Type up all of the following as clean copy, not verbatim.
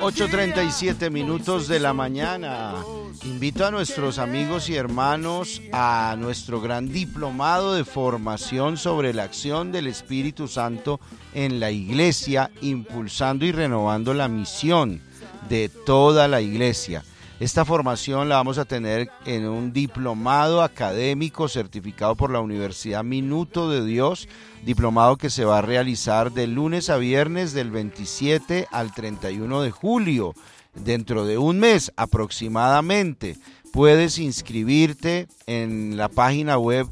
8:37 de la mañana. Invito a nuestros amigos y hermanos a nuestro gran diplomado de formación sobre la acción del Espíritu Santo en la iglesia, impulsando y renovando la misión de toda la iglesia. Esta formación la vamos a tener en un diplomado académico certificado por la Universidad Minuto de Dios, diplomado que se va a realizar de lunes a viernes del 27 al 31 de julio, dentro de un mes aproximadamente. Puedes inscribirte en la página web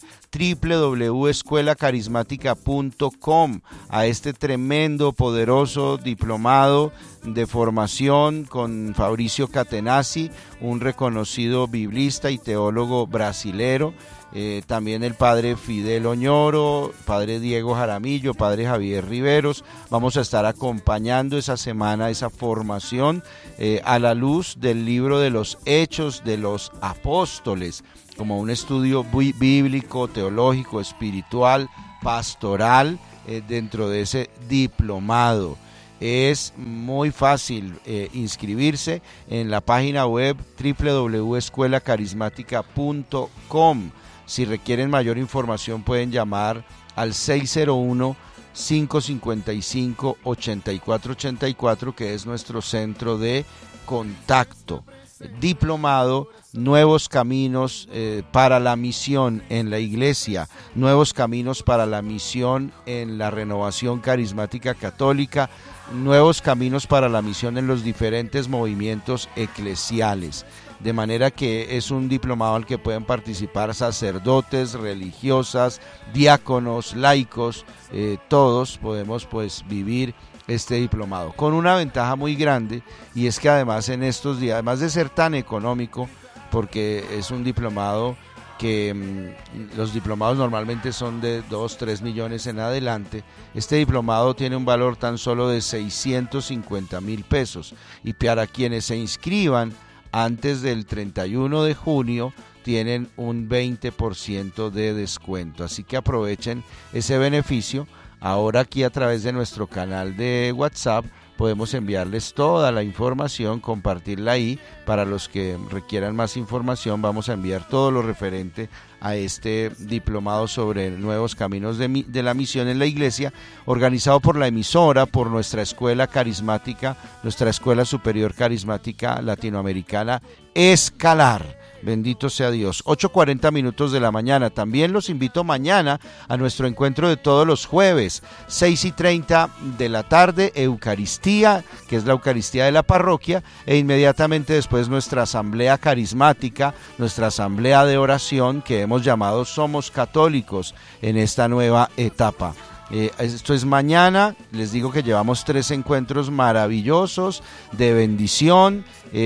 www.escuelacarismática.com a este tremendo, poderoso diplomado de formación con Fabricio Catenacci, un reconocido biblista y teólogo brasilero. También el padre Fidel Oñoro, padre Diego Jaramillo, padre Javier Riveros. Vamos a estar acompañando esa semana, esa formación a la luz del libro de los Hechos de los Apóstoles, como un estudio bíblico, teológico, espiritual, pastoral dentro de ese diplomado. Es muy fácil inscribirse en la página web www.escuelacarismática.com. Si requieren mayor información pueden llamar al 601-555-8484, que es nuestro centro de contacto. Diplomado, nuevos caminos para la misión en la iglesia, nuevos caminos para la misión en la renovación carismática católica, nuevos caminos para la misión en los diferentes movimientos eclesiales. De manera que es un diplomado al que pueden participar sacerdotes, religiosas, diáconos, laicos, todos podemos pues vivir este diplomado con una ventaja muy grande, y es que además en estos días, además de ser tan económico, porque es un diplomado que los diplomados normalmente son de 2-3 millones en adelante, este diplomado tiene un valor tan solo de 650,000 pesos, y para quienes se inscriban antes del 31 de junio tienen un 20% de descuento, así que aprovechen ese beneficio. Ahora aquí a través de nuestro canal de WhatsApp podemos enviarles toda la información, compartirla ahí. Para los que requieran más información vamos a enviar todo lo referente a este diplomado sobre nuevos caminos de la misión en la iglesia, organizado por la emisora, por nuestra escuela carismática, nuestra escuela superior carismática latinoamericana, Escalar. Bendito sea Dios. 8:40 de la mañana. También los invito mañana a nuestro encuentro de todos los jueves, 6:30 de la tarde, Eucaristía, que es la Eucaristía de la parroquia, e inmediatamente después nuestra asamblea carismática, nuestra asamblea de oración, que hemos llamado Somos Católicos en esta nueva etapa. Esto es mañana. Les digo que llevamos 3 encuentros maravillosos de bendición,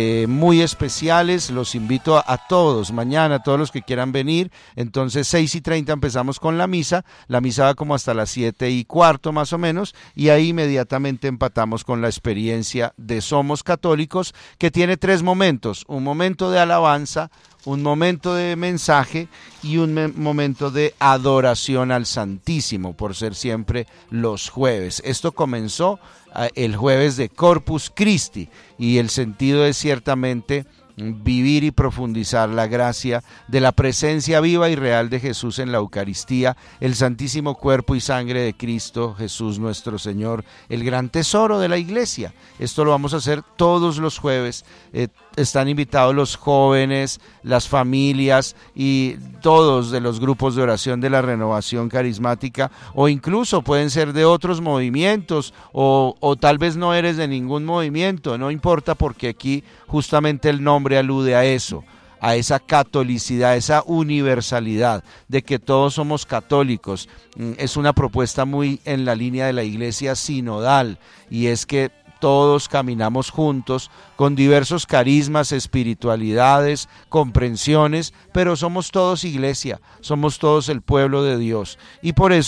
muy especiales. Los invito a todos mañana, a todos los que quieran venir. Entonces 6:30 empezamos con la misa va como hasta las 7:15 más o menos, y ahí inmediatamente empatamos con la experiencia de Somos Católicos, que tiene 3 momentos: un momento de alabanza, un momento de mensaje y un momento de adoración al Santísimo, por ser siempre los jueves. Esto comenzó el jueves de Corpus Christi, y el sentido es ciertamente vivir y profundizar la gracia de la presencia viva y real de Jesús en la Eucaristía, el santísimo cuerpo y sangre de Cristo Jesús nuestro Señor, el gran tesoro de la iglesia. Esto lo vamos a hacer todos los jueves. Están invitados los jóvenes, las familias y todos de los grupos de oración de la renovación carismática, o incluso pueden ser de otros movimientos, o tal vez no eres de ningún movimiento, no importa, porque aquí justamente el nombre alude a eso, a esa catolicidad, esa universalidad de que todos somos católicos. Es una propuesta muy en la línea de la iglesia sinodal, y es que todos caminamos juntos con diversos carismas, espiritualidades, comprensiones, pero somos todos iglesia, somos todos el pueblo de Dios, y por eso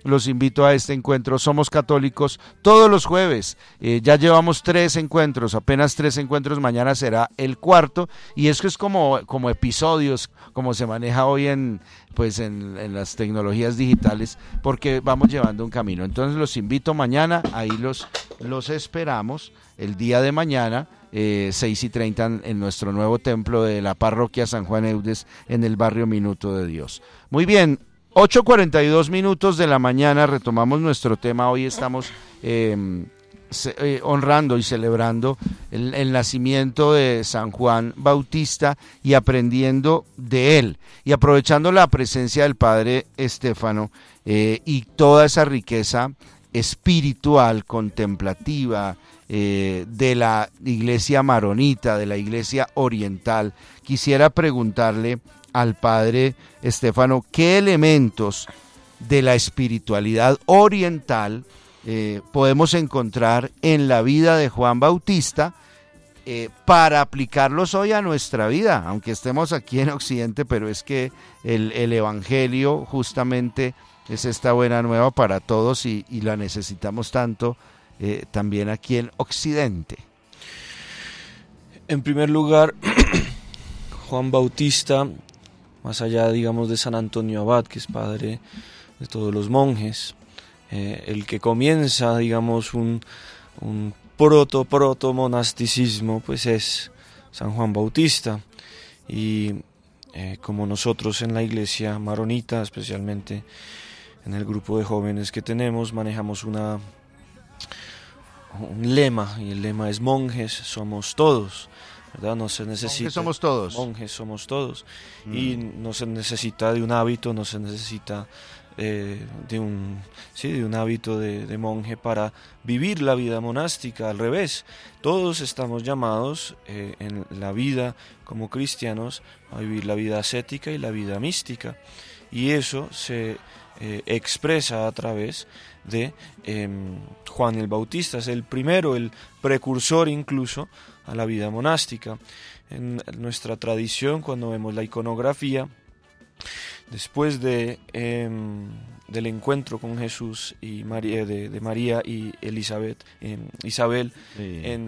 los invito a este encuentro Somos Católicos todos los jueves. Ya llevamos 3 encuentros, apenas 3 encuentros, mañana será el cuarto, y eso es como episodios, como se maneja hoy en las tecnologías digitales, porque vamos llevando un camino. Entonces los invito mañana, ahí los esperamos el día de mañana, 6:30 en nuestro nuevo templo de la parroquia San Juan Eudes en el barrio Minuto de Dios. Muy bien, 8:42 minutos de la mañana, retomamos nuestro tema. Hoy estamos honrando y celebrando el nacimiento de San Juan Bautista y aprendiendo de él y aprovechando la presencia del Padre Estéfano y toda esa riqueza espiritual, contemplativa, de la iglesia maronita, de la iglesia oriental. Quisiera preguntarle al Padre Estéfano qué elementos de la espiritualidad oriental podemos encontrar en la vida de Juan Bautista para aplicarlos hoy a nuestra vida, aunque estemos aquí en Occidente, pero es que el Evangelio justamente es esta buena nueva para todos y la necesitamos tanto también aquí en Occidente. En primer lugar, Juan Bautista, más allá, digamos, de San Antonio Abad, que es padre de todos los monjes, el que comienza, digamos, un proto monasticismo, pues es San Juan Bautista. Y como nosotros en la iglesia maronita, especialmente en el grupo de jóvenes que tenemos, manejamos un lema, y el lema es monjes somos todos, ¿verdad? No se necesita, monjes somos todos. Monjes somos todos. Y no se necesita de un hábito, no se necesita de un hábito de monje para vivir la vida monástica. Al revés, todos estamos llamados en la vida como cristianos a vivir la vida ascética y la vida mística, y eso se expresa a través de Juan el Bautista. Es el primero, el precursor incluso a la vida monástica. En nuestra tradición, cuando vemos la iconografía, después del encuentro con Jesús y María, de María y Isabel, sí, en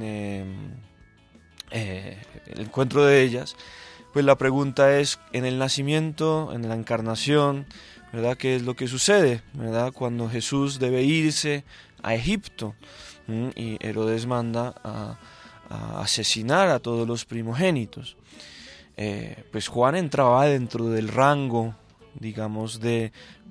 el encuentro de ellas, pues la pregunta es, en el nacimiento, en la encarnación, ¿verdad? ¿Qué es lo que sucede? ¿Verdad? Cuando Jesús debe irse a Egipto, y Herodes manda a asesinar a todos los primogénitos. Pues Juan entraba dentro del rango, digamos, de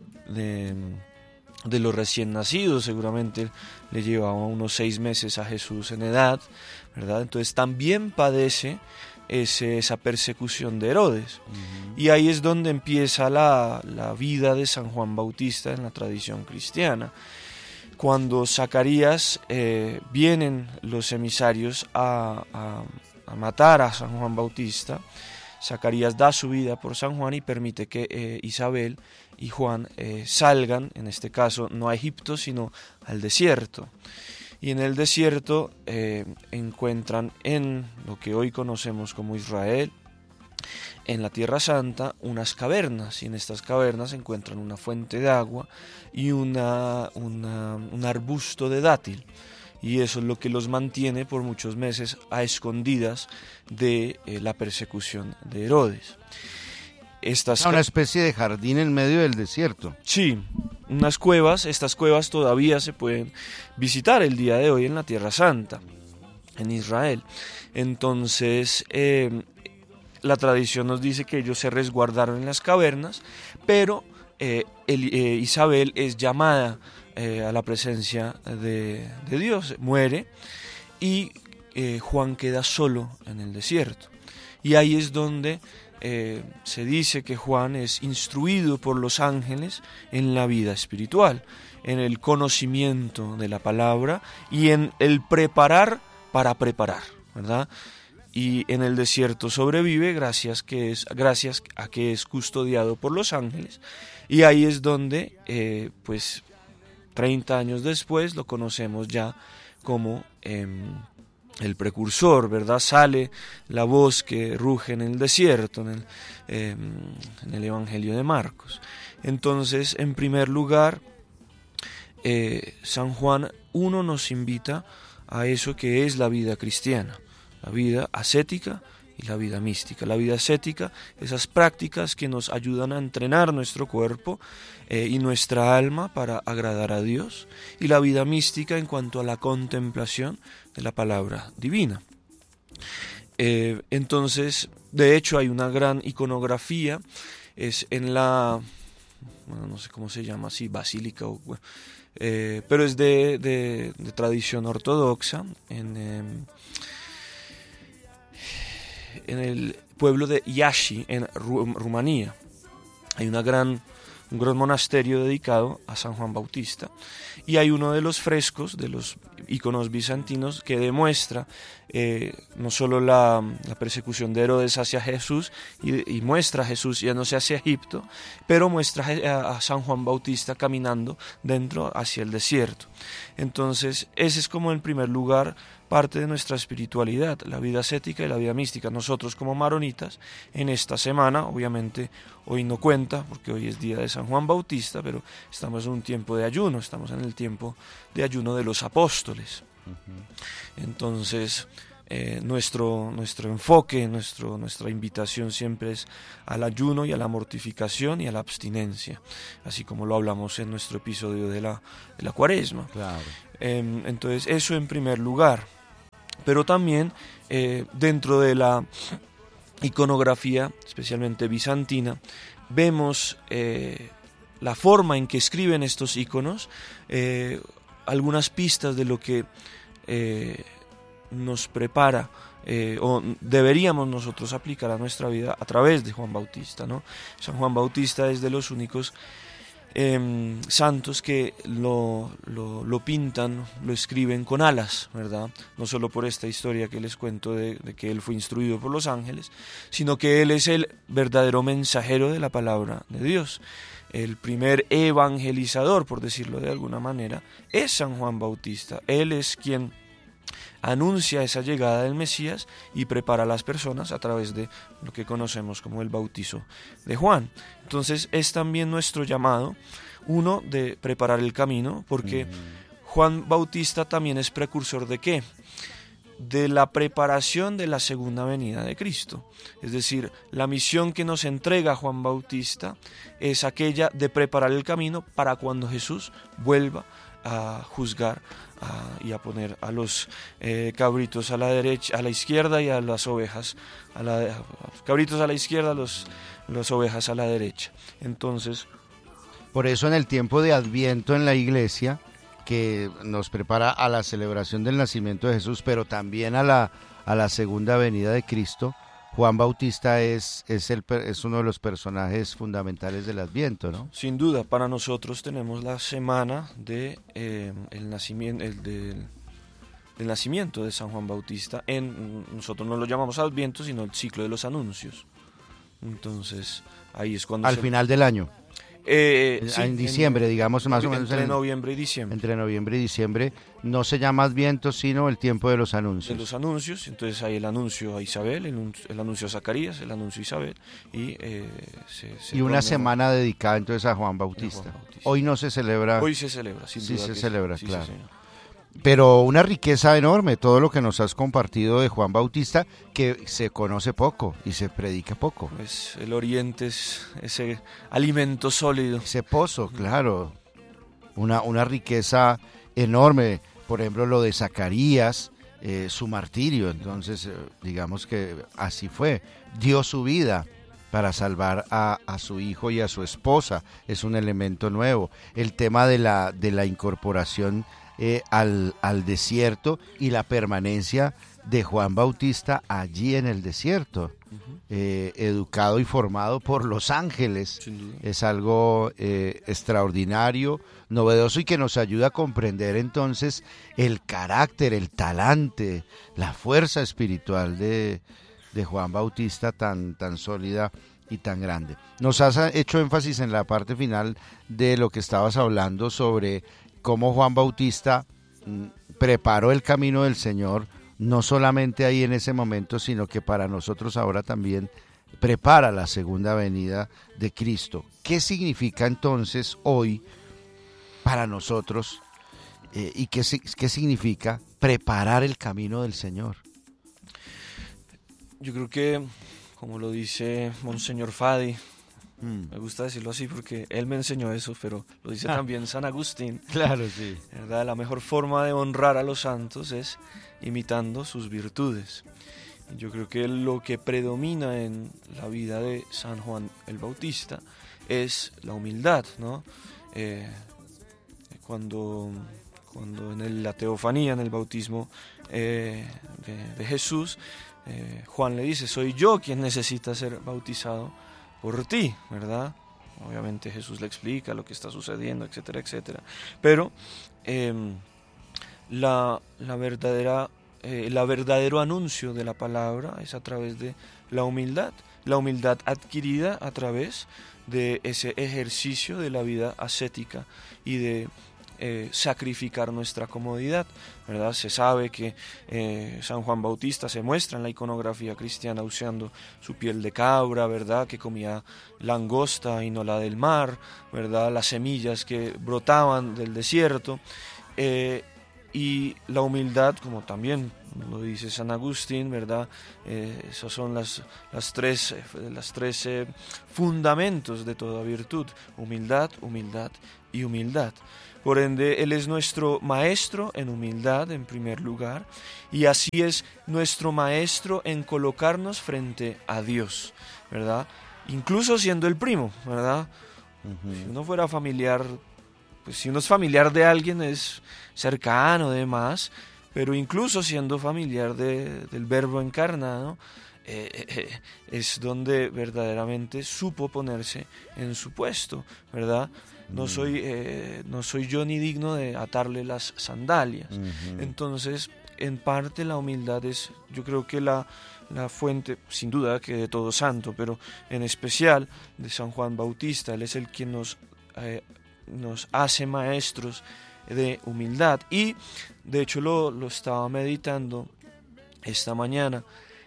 los recién nacidos. Seguramente le llevaba unos 6 meses a Jesús en edad, ¿verdad? Entonces también padece esa persecución de Herodes. Y ahí es donde empieza la vida de San Juan Bautista en la tradición cristiana. Cuando Zacarías vienen los emisarios a matar a San Juan Bautista, Zacarías da su vida por San Juan y permite que Isabel y Juan salgan, en este caso no a Egipto, sino al desierto. Y en el desierto encuentran en lo que hoy conocemos como Israel, en la Tierra Santa, unas cavernas, y en estas cavernas encuentran una fuente de agua y un arbusto de dátil. Y eso es lo que los mantiene por muchos meses a escondidas de la persecución de Herodes. Una especie de jardín en medio del desierto. Sí, unas cuevas. Estas cuevas todavía se pueden visitar el día de hoy en la Tierra Santa, en Israel. Entonces, la tradición nos dice que ellos se resguardaron en las cavernas, pero Isabel es llamada a la presencia de Dios, muere, y Juan queda solo en el desierto. Y ahí es donde se dice que Juan es instruido por los ángeles en la vida espiritual, en el conocimiento de la palabra y en el preparar para preparar, ¿verdad? Y en el desierto sobrevive gracias a que es custodiado por los ángeles. Y ahí es donde, 30 años después, lo conocemos ya como el precursor, ¿verdad? Sale la voz que ruge en el desierto, en el Evangelio de Marcos. Entonces, en primer lugar, San Juan nos invita a eso que es la vida cristiana, la vida ascética y la vida mística. La vida ascética, esas prácticas que nos ayudan a entrenar nuestro cuerpo y nuestra alma para agradar a Dios, y la vida mística en cuanto a la contemplación de la palabra divina. Entonces, de hecho, hay una gran iconografía, es en la, bueno, no sé cómo se llama, así, basílica, pero es de tradición ortodoxa, en el pueblo de Iași, en Rumanía. Hay un gran monasterio dedicado a San Juan Bautista, y hay uno de los frescos, de los iconos bizantinos, que demuestra no solo la persecución de Herodes hacia Jesús, y muestra a Jesús yéndose hacia Egipto, pero muestra a San Juan Bautista caminando dentro hacia el desierto. Entonces ese es como en primer lugar parte de nuestra espiritualidad, la vida ascética y la vida mística. Nosotros como maronitas, en esta semana, obviamente hoy no cuenta porque hoy es día de San Juan Bautista, pero estamos en un tiempo de ayuno, estamos en el tiempo de ayuno de los apóstoles. Entonces nuestro enfoque, nuestra invitación siempre es al ayuno y a la mortificación y a la abstinencia, así como lo hablamos en nuestro episodio de la Cuaresma. Claro. Entonces eso en primer lugar, pero también dentro de la iconografía, especialmente bizantina, vemos la forma en que escriben estos iconos, algunas pistas de lo que nos prepara o deberíamos nosotros aplicar a nuestra vida a través de Juan Bautista, ¿no? San Juan Bautista es de los únicos santos que lo pintan, lo escriben con alas, ¿verdad? No solo por esta historia que les cuento de que él fue instruido por los ángeles, sino que él es el verdadero mensajero de la palabra de Dios. El primer evangelizador, por decirlo de alguna manera, es San Juan Bautista. Él es quien anuncia esa llegada del Mesías y prepara a las personas a través de lo que conocemos como el bautizo de Juan. Entonces es también nuestro llamado, uno, de preparar el camino, porque Juan Bautista también es precursor ¿de qué? De la preparación de la segunda venida de Cristo. Es decir, la misión que nos entrega Juan Bautista es aquella de preparar el camino para cuando Jesús vuelva a juzgar y a poner a los cabritos a la derecha, a la izquierda, y a las ovejas cabritos a la izquierda, las ovejas a la derecha. Entonces, por eso en el tiempo de Adviento en la iglesia, que nos prepara a la celebración del nacimiento de Jesús, pero también a la segunda venida de Cristo, Juan Bautista es uno de los personajes fundamentales del Adviento, ¿no? Sin duda, para nosotros tenemos la semana de el nacimiento del nacimiento de San Juan Bautista. Nosotros no lo llamamos Adviento, sino el ciclo de los anuncios. Entonces, ahí es cuando al final del año. Sí, en diciembre, digamos, más o menos. Entre noviembre y diciembre. Entre noviembre y diciembre no se llama Adviento, sino el tiempo de los anuncios. De los anuncios, entonces hay el anuncio a Isabel, el anuncio a Zacarías, el anuncio a Isabel, y una semana dedicada entonces a Juan Bautista. Hoy no se celebra. Hoy se celebra, sin duda. Sí se celebra, sí, claro. Sí, pero una riqueza enorme, todo lo que nos has compartido de Juan Bautista, que se conoce poco y se predica poco. Pues el Oriente es ese alimento sólido. Ese pozo, claro. Una riqueza enorme. Por ejemplo, lo de Zacarías, su martirio. Entonces, digamos que así fue. Dio su vida para salvar a su hijo y a su esposa. Es un elemento nuevo. El tema de la incorporación al desierto y la permanencia de Juan Bautista allí en el desierto, educado y formado por los ángeles, es algo extraordinario, novedoso, y que nos ayuda a comprender entonces el carácter, el talante, la fuerza espiritual de Juan Bautista tan sólida y tan grande. Nos has hecho énfasis en la parte final de lo que estabas hablando sobre cómo Juan Bautista preparó el camino del Señor, no solamente ahí en ese momento, sino que para nosotros ahora también prepara la segunda venida de Cristo. ¿Qué significa entonces hoy para nosotros. ¿Y qué significa preparar el camino del Señor? Yo creo que, como lo dice Monseñor Fadi, me gusta decirlo así porque él me enseñó eso, pero lo dice también San Agustín. Claro, sí. ¿Verdad? La mejor forma de honrar a los santos es imitando sus virtudes. Yo creo que lo que predomina en la vida de San Juan el Bautista es la humildad, ¿no? Cuando en la teofanía, en el bautismo de Jesús, Juan le dice: soy yo quien necesita ser bautizado por ti, ¿verdad? Obviamente Jesús le explica lo que está sucediendo, etcétera, etcétera. Pero el verdadero anuncio de la palabra es a través de la humildad adquirida a través de ese ejercicio de la vida ascética y de sacrificar nuestra comodidad, ¿verdad? Se sabe que San Juan Bautista se muestra en la iconografía cristiana usando su piel de cabra, ¿verdad? Que comía langosta y no la del mar, ¿verdad? Las semillas que brotaban del desierto, y la humildad, como también lo dice San Agustín, ¿verdad? Esos son las tres fundamentos de toda virtud: humildad, humildad y humildad. Por ende, Él es nuestro maestro en humildad, en primer lugar, y así es nuestro maestro en colocarnos frente a Dios, ¿verdad? Incluso siendo el primo, ¿verdad? Si uno fuera familiar, pues si uno es familiar de alguien, es cercano, demás, pero incluso siendo familiar del Verbo encarnado, es donde verdaderamente supo ponerse en su puesto, ¿verdad? No soy yo ni digno de atarle las sandalias. Entonces, en parte la humildad es, yo creo que la fuente, sin duda, que de todo santo, pero en especial de San Juan Bautista. Él es el quien nos hace maestros de humildad. Y de hecho lo estaba meditando esta mañana.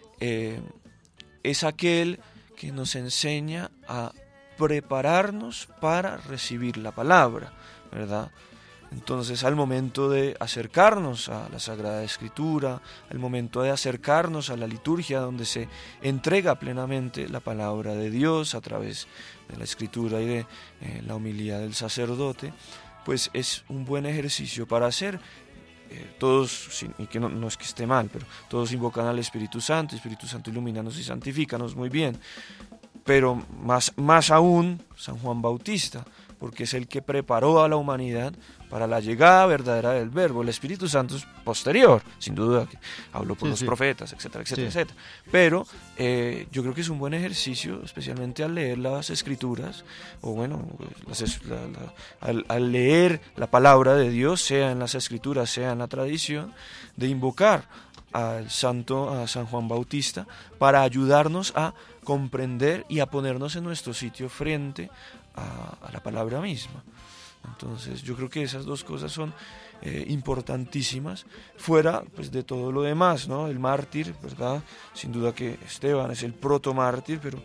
Es aquel que nos enseña a prepararnos para recibir la palabra, ¿verdad? Entonces, al momento de acercarnos a la Sagrada Escritura, al momento de acercarnos a la liturgia donde se entrega plenamente la palabra de Dios a través de la Escritura y de la homilía del sacerdote, pues es un buen ejercicio para hacer. Todos, y que no es que esté mal, pero todos invocan al Espíritu Santo ilumínanos y santifícanos, muy bien. Pero más aún San Juan Bautista, porque es el que preparó a la humanidad para la llegada verdadera del Verbo. El Espíritu Santo es posterior, sin duda, que habló por los profetas, etcétera, etcétera, etcétera. Pero yo creo que es un buen ejercicio, especialmente al leer las Escrituras, o bueno, al leer la palabra de Dios, sea en las Escrituras, sea en la tradición, de invocar a San Juan Bautista para ayudarnos a comprender y a ponernos en nuestro sitio frente a la palabra misma. Entonces yo creo que esas dos cosas son importantísimas, fuera pues de todo lo demás, ¿no? El mártir, ¿verdad? Sin duda que Esteban es el protomártir, pero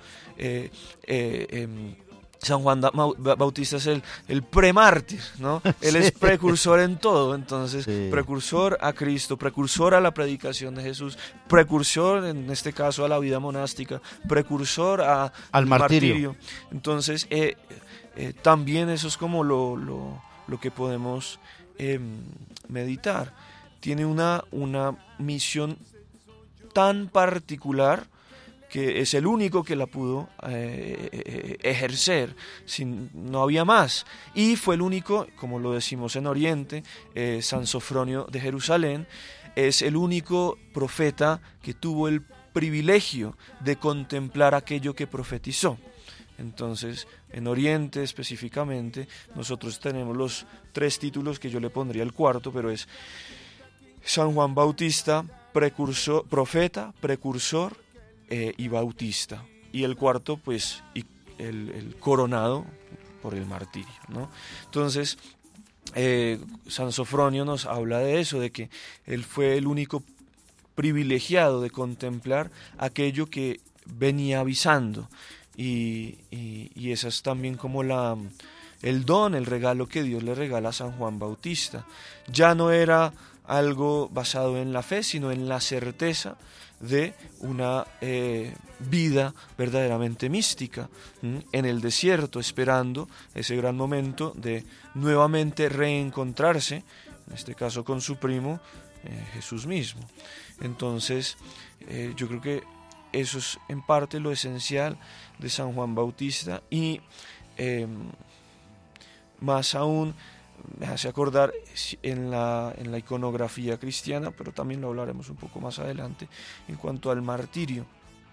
San Juan Bautista es el premártir, ¿no? Él es precursor en todo, entonces precursor a Cristo, precursor a la predicación de Jesús, precursor en este caso a la vida monástica, precursor al martirio. Entonces también eso es como lo que podemos meditar. Tiene una misión tan particular que es el único que la pudo ejercer, no había más. Y fue el único, como lo decimos en Oriente, San Sofronio de Jerusalén, es el único profeta que tuvo el privilegio de contemplar aquello que profetizó. Entonces, en Oriente específicamente, nosotros tenemos los 3 títulos que yo le pondría el cuarto, pero es San Juan Bautista, precursor, profeta, precursor y bautista. Y el cuarto, pues, el coronado por el martirio, ¿no? Entonces, San Sofronio nos habla de eso, de que él fue el único privilegiado de contemplar aquello que venía avisando. Y esa es también como el don, el regalo que Dios le regala a San Juan Bautista. Ya no era algo basado en la fe, sino en la certeza de una vida verdaderamente mística, en el desierto, esperando ese gran momento de nuevamente reencontrarse, en este caso con su primo, Jesús mismo. Entonces, yo creo que eso es en parte lo esencial de San Juan Bautista, y más aún me hace acordar en la iconografía cristiana, pero también lo hablaremos un poco más adelante, en cuanto al martirio.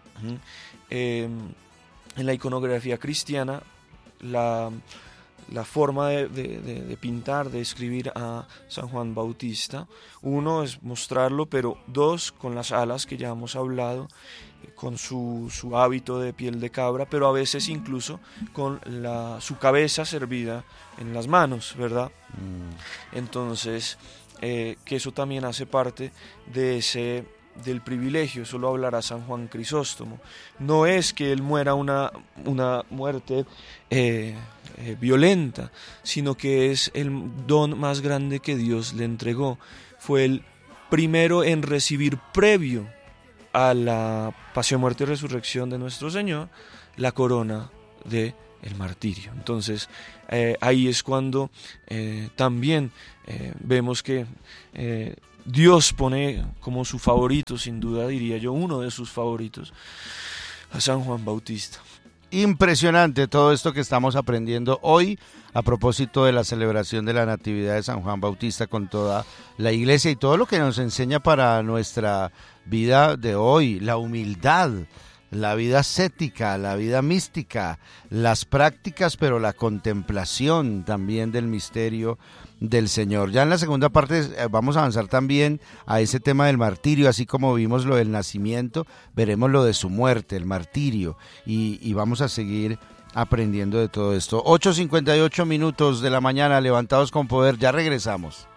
En la iconografía cristiana, la forma de pintar, de escribir a San Juan Bautista, uno es mostrarlo, pero dos, con las alas que ya hemos hablado, con su hábito de piel de cabra, pero a veces incluso con su cabeza servida en las manos, ¿verdad? Entonces, que eso también hace parte del privilegio. Eso lo hablará San Juan Crisóstomo. No es que él muera una muerte violenta, sino que es el don más grande que Dios le entregó. Fue el primero en recibir, previo a la pasión, muerte y resurrección de nuestro Señor, la corona de el martirio. Entonces, ahí es cuando también vemos que Dios pone como su favorito, sin duda diría yo, uno de sus favoritos, a San Juan Bautista. Impresionante todo esto que estamos aprendiendo hoy a propósito de la celebración de la Natividad de San Juan Bautista, con toda la iglesia y todo lo que nos enseña para nuestra vida de hoy, la humildad, la vida ascética, la vida mística, las prácticas, pero la contemplación también del misterio del Señor. Ya en la segunda parte vamos a avanzar también a ese tema del martirio, así como vimos lo del nacimiento, veremos lo de su muerte, el martirio, y vamos a seguir aprendiendo de todo esto. 8:58 de la mañana, levantados con poder, ya regresamos.